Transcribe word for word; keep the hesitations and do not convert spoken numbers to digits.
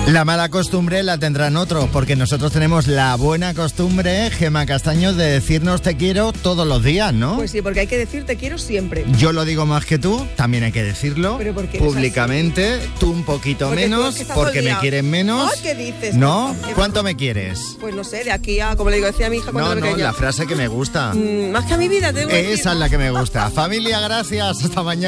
La mala costumbre la tendrán otros, porque nosotros tenemos la buena costumbre, Gema Castaño, de decirnos te quiero todos los días, ¿no? Pues sí, porque hay que decir te quiero siempre. Yo lo digo más que tú, también hay que decirlo. ¿Pero por qué públicamente, tú un poquito porque menos, tú, porque me quieres menos. Ay, ¿qué dices? ¿No? ¿Cuánto me quieres? Pues no sé, de aquí a, como le digo, decía a mi hija cuando No, era no, pequeña. la frase que me gusta. Mm, más que a mi vida, te voy a decir. Esa es la que me gusta. Familia, gracias. Hasta mañana.